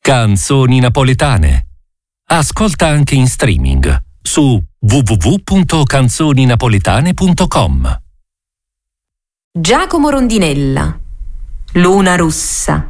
Canzoni napoletane. Ascolta anche in streaming su www.canzoninapoletane.com. Giacomo Rondinella, Luna Russa.